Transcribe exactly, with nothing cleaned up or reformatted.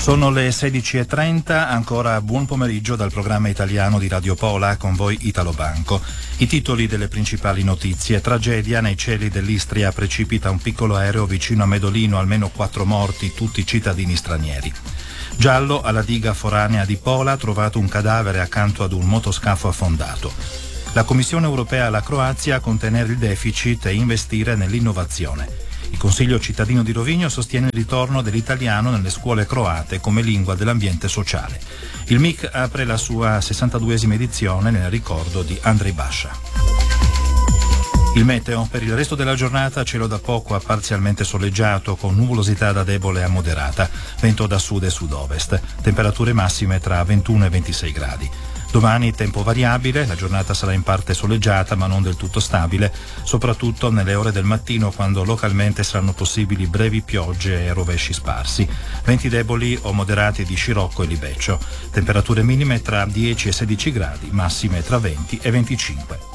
Sono le sedici e trenta, ancora buon pomeriggio dal programma italiano di Radio Pola, con voi Italo Banco. I titoli delle principali notizie: tragedia nei cieli dell'Istria, precipita un piccolo aereo vicino a Medolino, almeno quattro morti, tutti cittadini stranieri. Giallo, alla diga foranea di Pola, trovato un cadavere accanto ad un motoscafo affondato. La Commissione europea alla Croazia a contenere il deficit e investire nell'innovazione. Il Consiglio cittadino di Rovigno sostiene il ritorno dell'italiano nelle scuole croate come lingua dell'ambiente sociale. Il M I C apre la sua sessantaduesima edizione nel ricordo di Andrej Basha. Il meteo: per il resto della giornata cielo da poco a parzialmente soleggiato, con nuvolosità da debole a moderata, vento da sud e sud-ovest, temperature massime tra ventuno e ventisei gradi. Domani tempo variabile, la giornata sarà in parte soleggiata ma non del tutto stabile, soprattutto nelle ore del mattino, quando localmente saranno possibili brevi piogge e rovesci sparsi. Venti deboli o moderati di scirocco e libeccio. Temperature minime tra dieci e sedici gradi, massime tra venti e venticinque.